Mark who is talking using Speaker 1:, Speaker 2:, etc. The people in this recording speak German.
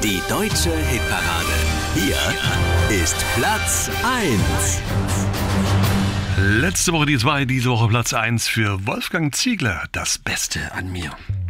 Speaker 1: Die deutsche Hitparade. Hier ist Platz 1.
Speaker 2: Letzte Woche die 2, diese Woche Platz 1 für Wolfgang Ziegler. Das Beste an mir.